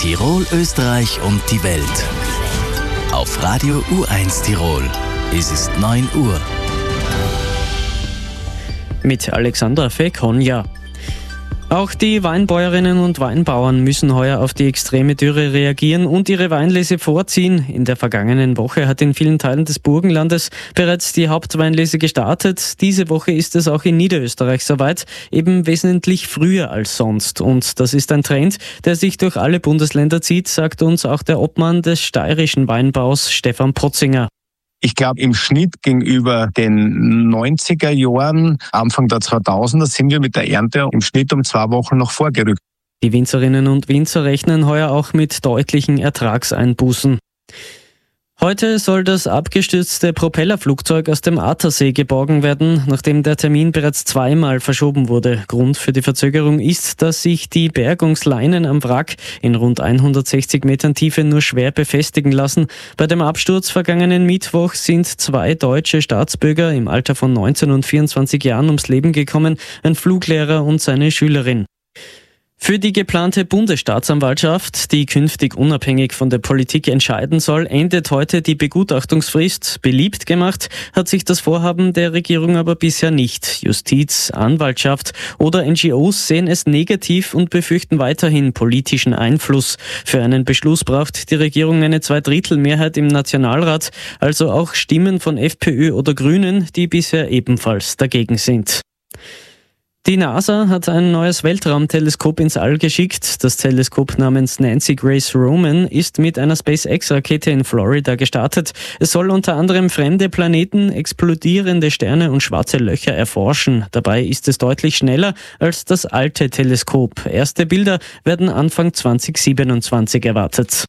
Tirol, Österreich und die Welt. Auf Radio U1 Tirol. Es ist 9 Uhr. Mit Alexandra Fekonja. Auch die Weinbäuerinnen und Weinbauern müssen heuer auf die extreme Dürre reagieren und ihre Weinlese vorziehen. In der vergangenen Woche hat in vielen Teilen des Burgenlandes bereits die Hauptweinlese gestartet. Diese Woche ist es auch in Niederösterreich soweit, eben wesentlich früher als sonst. Und das ist ein Trend, der sich durch alle Bundesländer zieht, sagt uns auch der Obmann des steirischen Weinbaus, Stefan Potzinger. Ich glaube, im Schnitt gegenüber den 90er Jahren, Anfang der 2000er, sind wir mit der Ernte im Schnitt um 2 Wochen noch vorgerückt. Die Winzerinnen und Winzer rechnen heuer auch mit deutlichen Ertragseinbußen. Heute soll das abgestürzte Propellerflugzeug aus dem Attersee geborgen werden, nachdem der Termin bereits 2-mal verschoben wurde. Grund für die Verzögerung ist, dass sich die Bergungsleinen am Wrack in rund 160 Metern Tiefe nur schwer befestigen lassen. Bei dem Absturz vergangenen Mittwoch sind 2 deutsche Staatsbürger im Alter von 19 und 24 Jahren ums Leben gekommen, ein Fluglehrer und seine Schülerin. Für die geplante Bundesstaatsanwaltschaft, die künftig unabhängig von der Politik entscheiden soll, endet heute die Begutachtungsfrist. Beliebt gemacht hat sich das Vorhaben der Regierung aber bisher nicht. Justiz, Anwaltschaft oder NGOs sehen es negativ und befürchten weiterhin politischen Einfluss. Für einen Beschluss braucht die Regierung eine 2/3-Mehrheit im Nationalrat, also auch Stimmen von FPÖ oder Grünen, die bisher ebenfalls dagegen sind. Die NASA hat ein neues Weltraumteleskop ins All geschickt. Das Teleskop namens Nancy Grace Roman ist mit einer SpaceX-Rakete in Florida gestartet. Es soll unter anderem fremde Planeten, explodierende Sterne und schwarze Löcher erforschen. Dabei ist es deutlich schneller als das alte Teleskop. Erste Bilder werden Anfang 2027 erwartet.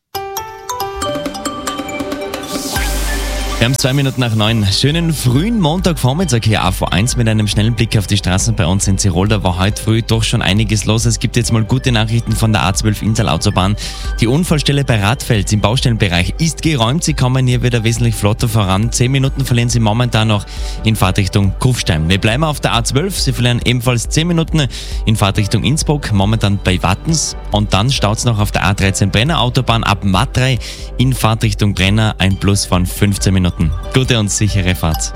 Wir haben 2 Minuten nach 9. Schönen frühen Montagvormittag hier auf A1 mit einem schnellen Blick auf die Straßen bei uns in Tirol. Da war heute früh doch schon einiges los. Es gibt jetzt mal gute Nachrichten von der A12 Inntal-Autobahn. Die Unfallstelle bei Radfeld im Baustellenbereich ist geräumt. Sie kommen hier wieder wesentlich flotter voran. 10 Minuten verlieren Sie momentan noch in Fahrtrichtung Kufstein. Wir bleiben auf der A12. Sie verlieren ebenfalls 10 Minuten in Fahrtrichtung Innsbruck, momentan bei Wattens. Und dann staut es noch auf der A13 Brenner Autobahn ab Matrei in Fahrtrichtung Brenner. Ein Plus von 15 Minuten. Gute und sichere Fahrt.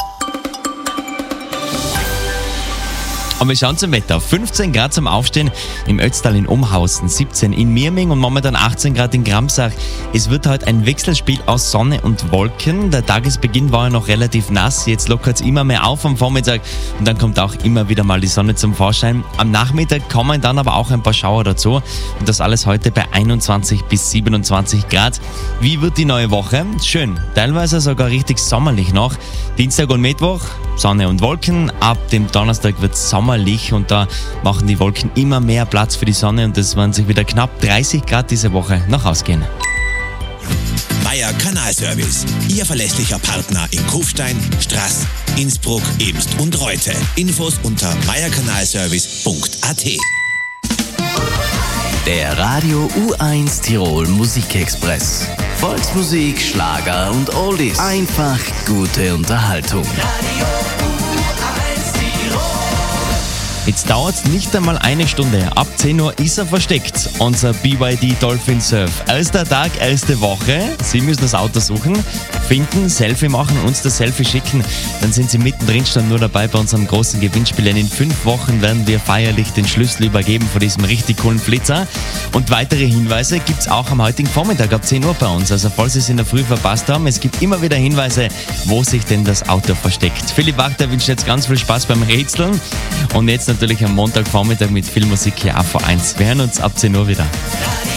Und wir schauen zum Wetter. 15 Grad zum Aufstehen im Ötztal in Umhausen, 17 in Mirming und momentan 18 Grad in Gramsach. Es wird heute ein Wechselspiel aus Sonne und Wolken. Der Tagesbeginn war ja noch relativ nass, jetzt lockert es immer mehr auf am Vormittag und dann kommt auch immer wieder mal die Sonne zum Vorschein. Am Nachmittag kommen dann aber auch ein paar Schauer dazu und das alles heute bei 21 bis 27 Grad. Wie wird die neue Woche? Schön, teilweise sogar richtig sommerlich noch. Dienstag und Mittwoch Sonne und Wolken, ab dem Donnerstag wird es sommerlich und da machen die Wolken immer mehr Platz für die Sonne und es werden sich wieder knapp 30 Grad diese Woche noch ausgehen. Meier Kanalservice, Ihr verlässlicher Partner in Kufstein, Straß, Innsbruck, Ebst und Reute. Infos unter meierkanalservice.at. Der Radio U1 Tirol Musikexpress. Volksmusik, Schlager und Oldies. Einfach gute Unterhaltung. Radio U1 Tirol. Jetzt dauert es nicht einmal eine Stunde. Ab 10 Uhr ist er versteckt, unser BYD Dolphin Surf. Erster Tag, erste Woche. Sie müssen das Auto suchen, finden, Selfie machen, uns das Selfie schicken. Dann sind Sie mittendrin schon nur dabei bei unserem großen Gewinnspiel. Denn in 5 Wochen werden wir feierlich den Schlüssel übergeben von diesem richtig coolen Flitzer. Und weitere Hinweise gibt es auch am heutigen Vormittag ab 10 Uhr bei uns. Also falls Sie es in der Früh verpasst haben, es gibt immer wieder Hinweise, wo sich denn das Auto versteckt. Philipp Wachter wünscht jetzt ganz viel Spaß beim Rätseln. Und jetzt natürlich am Montagvormittag mit viel Musik hier auf A1. Wir hören uns ab 10 Uhr wieder.